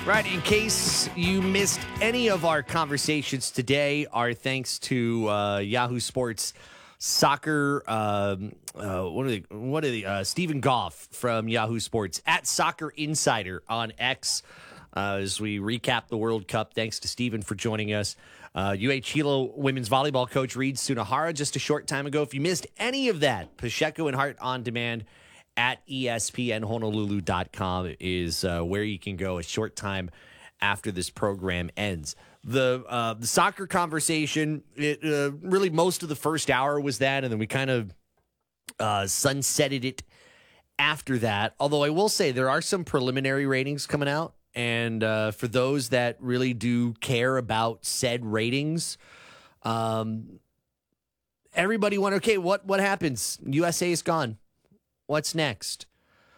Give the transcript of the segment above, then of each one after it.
Right, in case you missed any of our conversations today, our thanks to Yahoo Sports Soccer. Stephen Goff from Yahoo Sports at Soccer Insider on X as we recap the World Cup. Thanks to Stephen for joining us. UH Hilo women's volleyball coach Reed Sunahara just a short time ago. If you missed any of that, Pacheco and Hart on demand at ESPNHonolulu.com is where you can go a short time after this program ends. The soccer conversation, really most of the first hour was that, and then we kind of sunsetted it after that. Although I will say there are some preliminary ratings coming out, and for those that really do care about said ratings, everybody went, okay, what happens? USA is gone. What's next?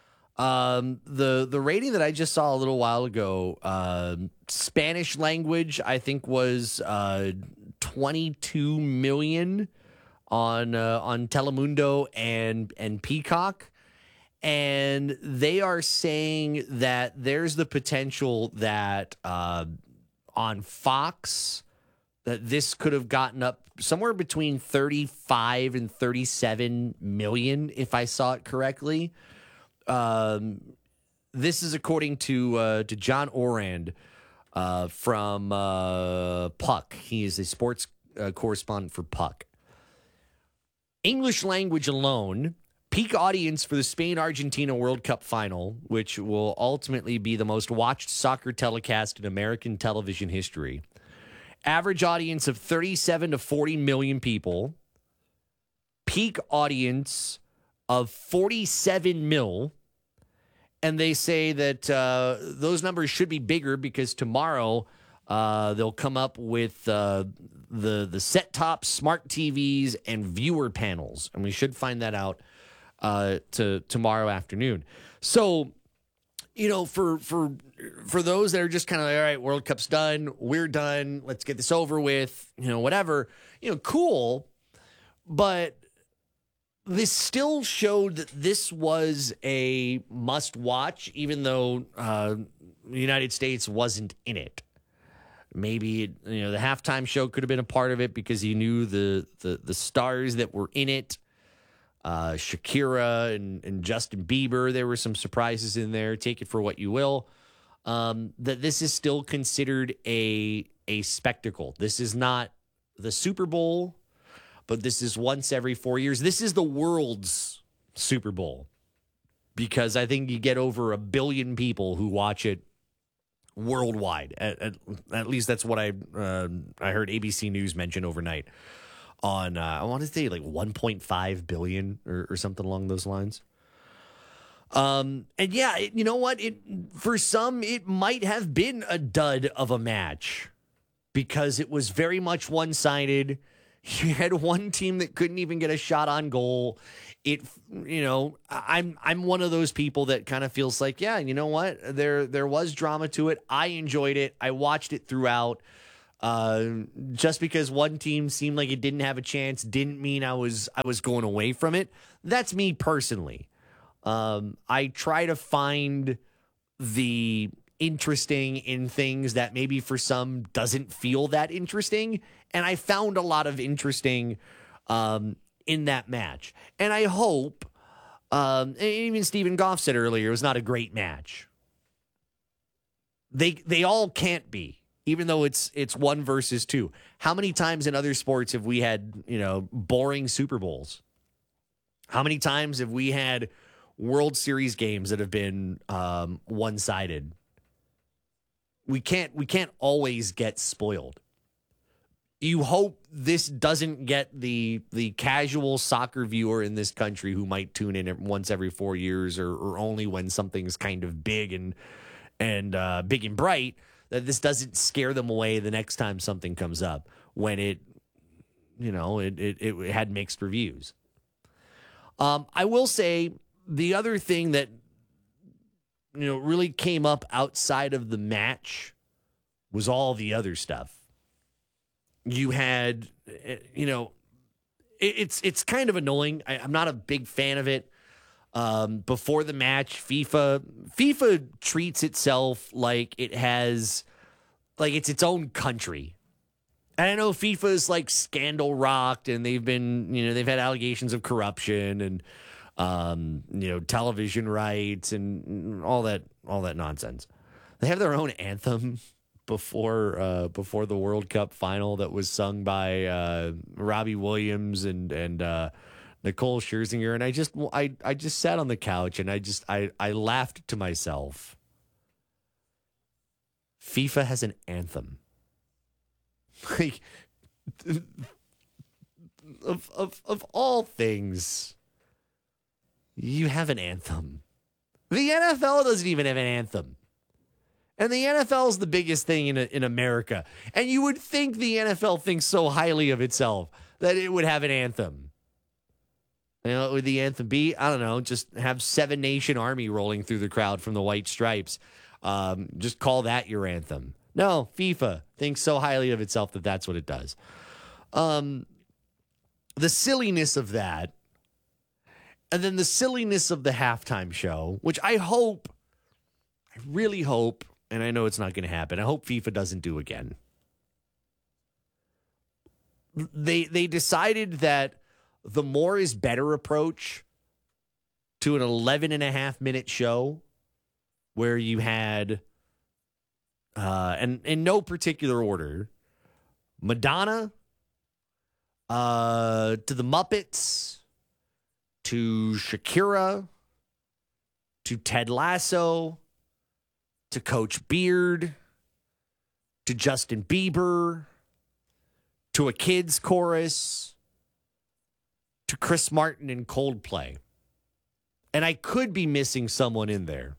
The rating that I just saw a little while ago, Spanish language, I think was 22 million on Telemundo and Peacock, and they are saying that there's the potential that on Fox that this could have gotten up somewhere between 35 and 37 million, if I saw it correctly. This is according to John Orand from Puck. He is a sports correspondent for Puck. English language alone, peak audience for the Spain-Argentina World Cup final, which will ultimately be the most watched soccer telecast in American television history. Average audience of 37 to 40 million people. Peak audience of 47 mil. And they say that those numbers should be bigger because tomorrow they'll come up with the set-top smart TVs and viewer panels. And we should find that out to tomorrow afternoon. So, you know, for those that are just kind of like, all right, World Cup's done, we're done, let's get this over with, you know, whatever, you know, cool. But this still showed that this was a must-watch, even though the United States wasn't in it. Maybe, you know, the halftime show could have been a part of it because you knew the stars that were in it. Shakira and Justin Bieber, there were some surprises in there. Take it for what you will. That this is still considered a spectacle. This is not the Super Bowl, but this is once every 4 years. This is the world's Super Bowl because I think you get over 1 billion people who watch it worldwide. At least that's what I heard ABC News mention overnight. On, I want to say like 1.5 billion or something along those lines. And yeah, you know what? For some, it might have been a dud of a match because it was very much one-sided. You had one team that couldn't even get a shot on goal. I'm one of those people that kind of feels like, yeah, you know what? There was drama to it. I enjoyed it. I watched it throughout. Just because one team seemed like it didn't have a chance didn't mean I was going away from it. That's me personally. I try to find the interesting in things that maybe for some doesn't feel that interesting. And I found a lot of interesting in that match. And I hope, even Stephen Goff said earlier, it was not a great match. They all can't be. Even though it's 1 versus 2. How many times in other sports have we had, you know, boring Super Bowls? How many times have we had World Series games that have been one-sided? We can't always get spoiled. You hope this doesn't get the casual soccer viewer in this country who might tune in once every 4 years or only when something's kind of big and big and bright, that this doesn't scare them away the next time something comes up when it had mixed reviews. I will say the other thing that, you know, really came up outside of the match was all the other stuff. You had, you know, it's kind of annoying. I'm not a big fan of it. Before the match, FIFA treats itself like it's its own country. And I know FIFA is like scandal rocked, and they've had allegations of corruption and television rights and all that nonsense. They have their own anthem before the World Cup final that was sung by Robbie Williams and Nicole Scherzinger, and I just sat on the couch and I laughed to myself. FIFA has an anthem. Like, of all things, you have an anthem. The NFL doesn't even have an anthem. And the NFL is the biggest thing in America. And you would think the NFL thinks so highly of itself that it would have an anthem. What would the anthem be? I don't know. Just have Seven Nation Army rolling through the crowd from the White Stripes. Just call that your anthem. No, FIFA thinks so highly of itself that that's what it does. The silliness of that, and then the silliness of the halftime show, which I really hope, and I know it's not going to happen, I hope FIFA doesn't do again. They decided that the more is better approach to an 11.5-minute show where you had, and in no particular order, Madonna, to the Muppets, to Shakira, to Ted Lasso, to Coach Beard, to Justin Bieber, to a kids chorus, to Chris Martin and Coldplay. And I could be missing someone in there.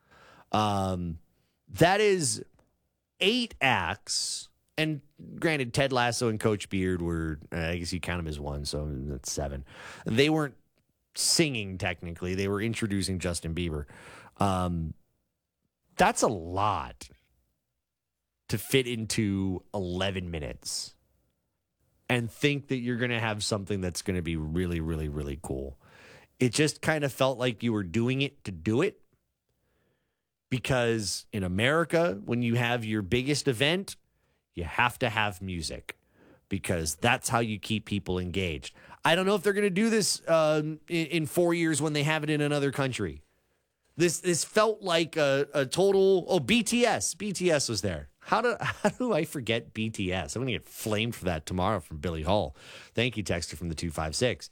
That is 8 acts. And granted, Ted Lasso and Coach Beard were, I guess you count them as one, so that's 7. They weren't singing technically. They were introducing Justin Bieber. That's a lot to fit into 11 minutes and think that you're going to have something that's going to be really, really, really cool. It just kind of felt like you were doing it to do it, because in America, when you have your biggest event, you have to have music because that's how you keep people engaged. I don't know if they're going to do this in 4 years when they have it in another country. This felt like a total. Oh, BTS. BTS was there. How do I forget BTS? I'm going to get flamed for that tomorrow from Billy Hall. Thank you, texter from the 256.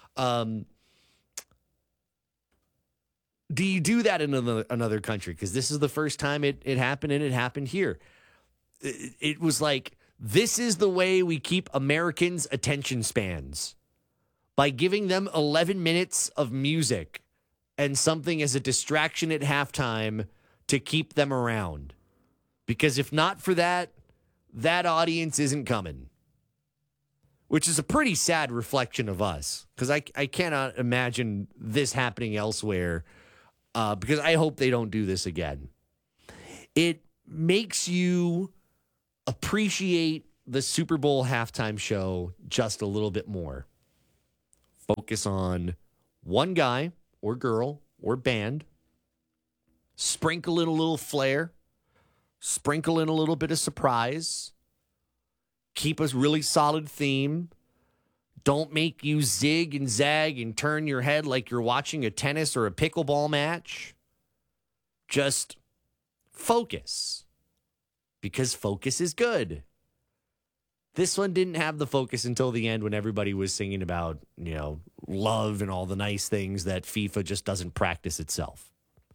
Do you do that in another country? Because this is the first time it happened, and it happened here. It was like, this is the way we keep Americans' attention spans, by giving them 11 minutes of music and something as a distraction at halftime to keep them around. Because if not for that, that audience isn't coming. Which is a pretty sad reflection of us, because I cannot imagine this happening elsewhere, because I hope they don't do this again. It makes you appreciate the Super Bowl halftime show just a little bit more. Focus on one guy or girl or band. Sprinkle in a little flair. Sprinkle in a little bit of surprise. Keep a really solid theme. Don't make you zig and zag and turn your head like you're watching a tennis or a pickleball match. Just focus. Because focus is good. This one didn't have the focus until the end when everybody was singing about, love and all the nice things that FIFA just doesn't practice itself.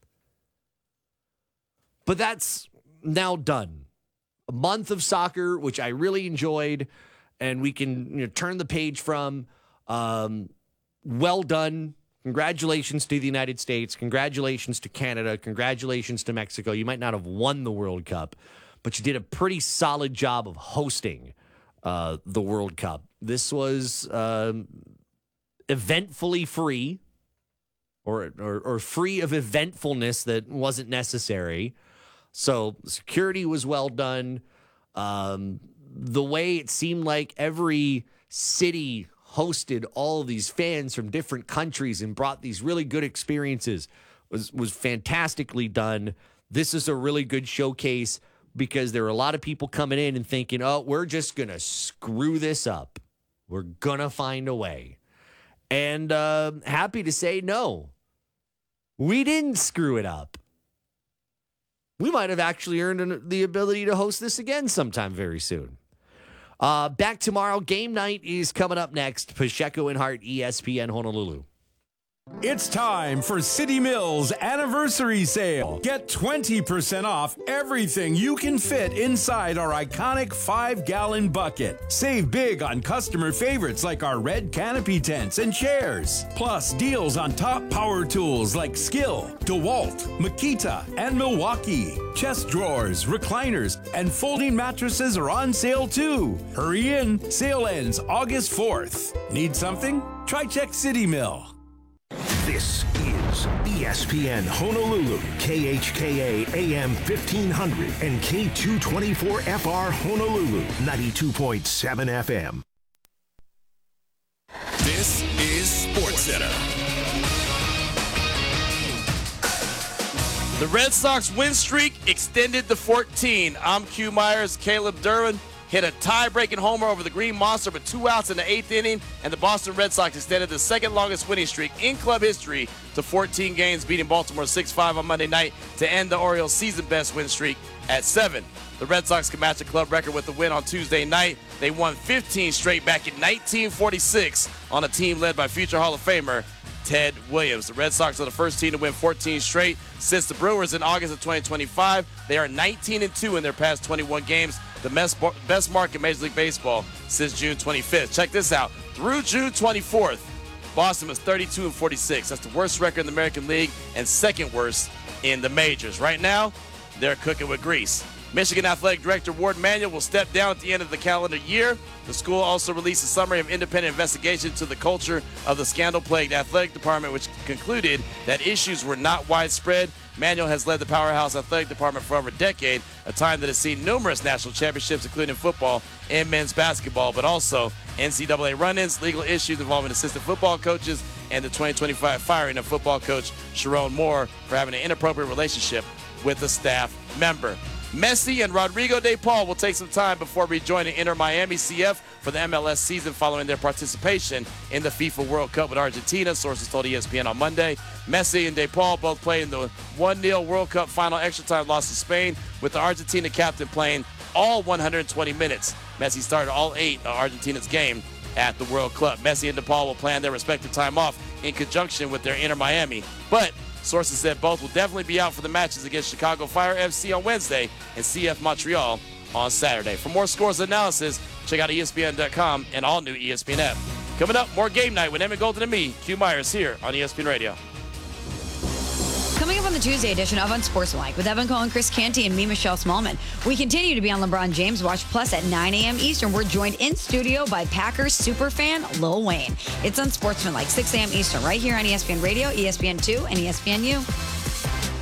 But that's now done. A month of soccer, which I really enjoyed, and we can turn the page from. Well done. Congratulations to the United States. Congratulations to Canada. Congratulations to Mexico. You might not have won the World Cup, but you did a pretty solid job of hosting the World Cup. This was eventfully free, or free of eventfulness that wasn't necessary. So security was well done. The way it seemed like every city hosted all of these fans from different countries and brought these really good experiences. Was fantastically done. This is a really good showcase because there are a lot of people coming in and thinking, oh, we're just going to screw this up. We're going to find a way. And happy to say, no, we didn't screw it up. We might have actually earned the ability to host this again sometime very soon. Back tomorrow. Game night is coming up next. Pacheco and Hart, ESPN Honolulu. It's time for City Mills Anniversary Sale. Get 20% off everything you can fit inside our iconic 5-gallon bucket. Save big on customer favorites like our red canopy tents and chairs. Plus deals on top power tools like Skill, DeWalt, Makita, and Milwaukee. Chest drawers, recliners, and folding mattresses are on sale too. Hurry in. Sale ends August 4th. Need something? Try Check City Mill. This is ESPN Honolulu, KHKA AM 1500 and K224FR Honolulu, 92.7 FM. This is SportsCenter. The Red Sox win streak extended to 14. I'm Q Myers. Caleb Duran hit a tie-breaking homer over the Green Monster with 2 outs in the 8th inning, and the Boston Red Sox extended the second longest winning streak in club history to 14 games, beating Baltimore 6-5 on Monday night to end the Orioles' season-best win streak at 7. The Red Sox can match the club record with the win on Tuesday night. They won 15 straight back in 1946 on a team led by future Hall of Famer Ted Williams. The Red Sox are the first team to win 14 straight since the Brewers in August of 2025. They are 19-2 in their past 21 games, the best mark in Major League Baseball since June 25th. Check this out. Through June 24th, Boston was 32-46. That's the worst record in the American League and second worst in the majors. Right now, they're cooking with grease. Michigan Athletic Director Ward Manuel will step down at the end of the calendar year. The school also released a summary of independent investigation into the culture of the scandal-plagued athletic department, which concluded that issues were not widespread. Manuel has led the powerhouse athletic department for over a decade, a time that has seen numerous national championships, including football and men's basketball, but also NCAA run-ins, legal issues involving assistant football coaches, and the 2025 firing of football coach Sharon Moore for having an inappropriate relationship with a staff member. Messi and Rodrigo De Paul will take some time before rejoining Inter Miami CF for the MLS season following their participation in the FIFA World Cup with Argentina, sources told ESPN on Monday. Messi and De Paul both played in the 1-0 World Cup final extra time loss to Spain, with the Argentina captain playing all 120 minutes. Messi started all 8 of Argentina's game at the World Cup. Messi and De Paul will plan their respective time off in conjunction with their Inter Miami, but sources said both will definitely be out for the matches against Chicago Fire FC on Wednesday and CF Montreal on Saturday. For more scores and analysis, check out ESPN.com and all new ESPN app. Coming up, more game night with Emmett Golden and me, Q Myers, here on ESPN Radio. Coming up on the Tuesday edition of Unsportsmanlike with Evan Cole and Chris Canty and me, Michelle Smallman. We continue to be on LeBron James Watch Plus at 9 a.m. Eastern. We're joined in studio by Packers superfan Lil Wayne. It's Unsportsmanlike, 6 a.m. Eastern, right here on ESPN Radio, ESPN2, and ESPNU.